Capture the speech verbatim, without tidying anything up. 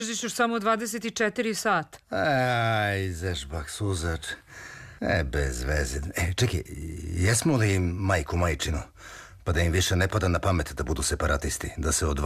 Držiš još samo dvadeset četiri sata. Aj, zežbak, suzač. E, bez veze. E, čekaj, jesmo li im majku majčinu? Pa da im više ne pada na pamet da budu separatisti, da se odvajaju.